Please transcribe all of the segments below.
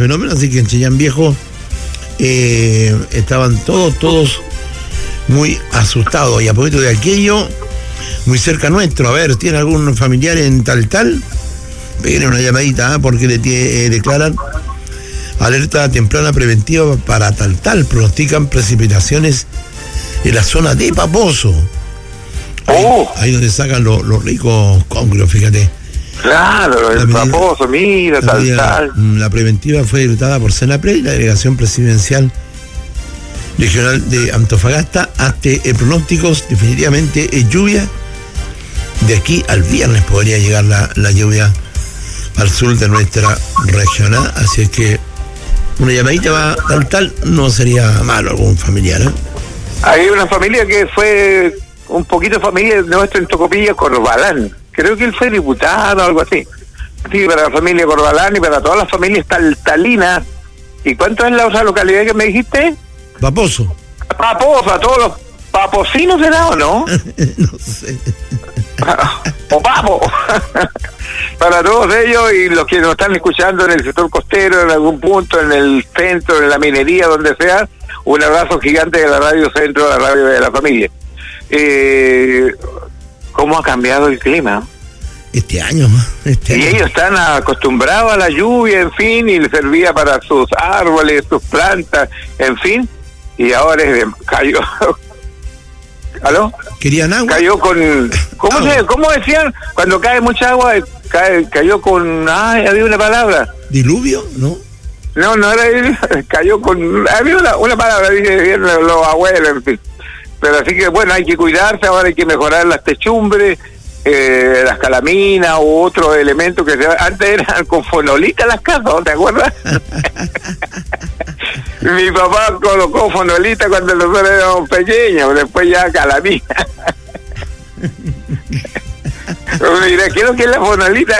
fenómeno, así que en Chillán Viejo estaban todos muy asustados. Y a poquito de aquello, muy cerca nuestro, a ver, ¿tiene algún familiar en tal? Peguen una llamadita, porque declaran alerta temprana preventiva para tal. Pronostican precipitaciones en la zona de Paposo. Ahí donde sacan los ricos congrios, fíjate. Claro, el Paposo, mira, tal. La preventiva fue decretada por Senapred y la Delegación Presidencial Regional de Antofagasta. Hasta pronósticos, definitivamente lluvia. De aquí al viernes podría llegar la lluvia al sur de nuestra región, ¿eh? Así es que una llamadita va tal, no sería malo algún familiar, ¿eh? Hay una familia que fue un poquito familia nuestra en Tocopilla, Corbalán. Creo que él fue diputado o algo así. Sí, para la familia Corbalán y para todas las familias talinas. ¿Y cuánto es la otra localidad que me dijiste? Paposo. Paposo, a todos los paposinos será o no. No sé. O papo. Para todos ellos y los que nos están escuchando en el sector costero, en algún punto, en el centro, en la minería, donde sea, un abrazo gigante de la Radio Centro, la radio de la familia. ¿Cómo ha cambiado el clima? Este año. Y ellos están acostumbrados a la lluvia, en fin, y les servía para sus árboles, sus plantas, en fin, y ahora cayó. ¿Aló? ¿Querían agua? Cayó con... ¿Cómo decían? Cuando cae mucha agua, cayó con... había una palabra. ¿Diluvio? ¿No? No era... Cayó con... Había una palabra, dicen los abuelos, en fin. Pero así que, bueno, hay que cuidarse, ahora hay que mejorar las techumbres, las calaminas u otros elementos que antes eran con fonolita las casas, ¿no te acuerdas? Mi papá colocó fonolita cuando nosotros éramos pequeños, después ya calamina. Mira, creo que la fonolita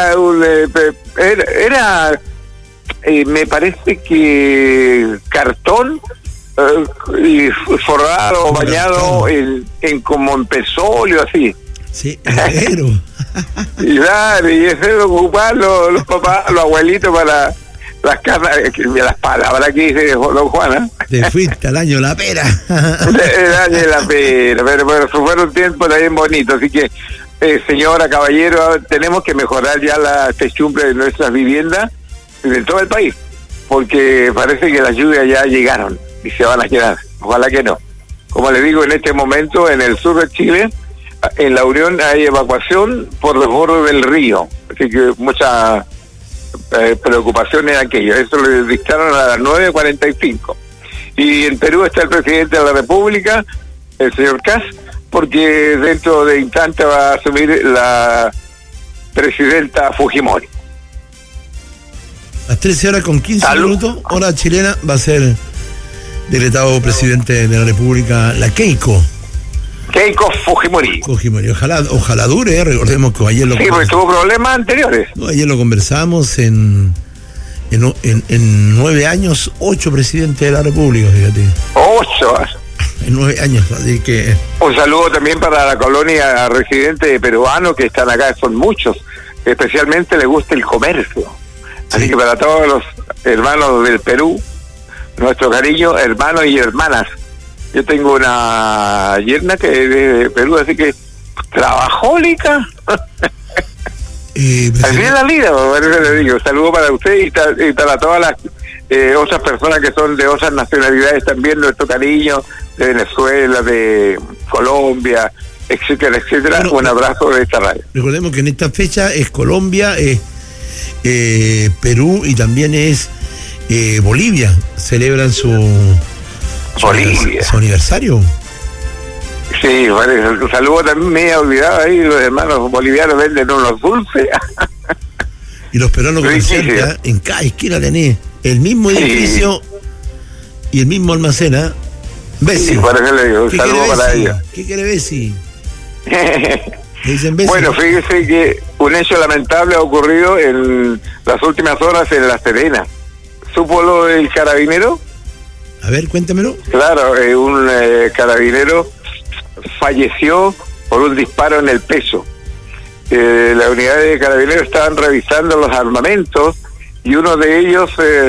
era me parece que cartón y forrado, bañado en como en petróleo, así. Sí, herrero. Y claro, y eso lo ocupaban los papás, los abuelitos para las casas, las palabras que dice don Juana. Te fuiste al año de la pera. El año de la pera, pero fueron tiempos también bonitos, así que señora, caballero, tenemos que mejorar ya la techumbre de nuestras viviendas de todo el país, porque parece que las lluvias ya llegaron y se van a quedar, ojalá que no. Como les digo, en este momento en el sur de Chile, en La Unión hay evacuación por los bordes del río, así que mucha preocupación en aquello. Eso lo dictaron a las 9:45. Y en Perú está el presidente de la República, el señor Kast, porque dentro de instante va a asumir la presidenta Fujimori. A las 13:15 minutos, hora chilena, va a ser decretado presidente de la República, la Keiko Fujimori. Ojalá dure, recordemos que ayer Sí, porque tuvo problemas anteriores. Ayer lo conversamos en 9 años, 8 presidentes de la República, fíjate. 8. En 9 años, así que... Un saludo también para la colonia residente peruano que están acá, son muchos, especialmente les gusta el comercio. Sí. Así que para todos los hermanos del Perú, nuestro cariño, hermanos y hermanas. Yo tengo una yerna que es de Perú, así que trabajólica. Así es la vida, por eso le digo. Saludo para usted y para todas las otras personas que son de otras nacionalidades también, nuestro cariño, de Venezuela, de Colombia, etcétera, etcétera. Bueno, un abrazo de esta radio. Recordemos que en esta fecha es Colombia, Perú y también es Bolivia. Celebran su aniversario. Sí, vale, un saludo también, me he olvidado ahí, los hermanos bolivianos venden unos dulces. Y los peruanos comerciantes, en cada esquina tenés el mismo edificio y el mismo almacén, Bessi. Sí, por eso le digo, un saludo para ellos. ¿Qué quiere Bessi? Bueno, fíjese que un hecho lamentable ha ocurrido en las últimas horas en La Serena. ¿Supo lo del carabinero? A ver, cuéntamelo. Claro, un carabinero falleció por un disparo en el pecho. Las unidades de carabineros estaban revisando los armamentos y uno de ellos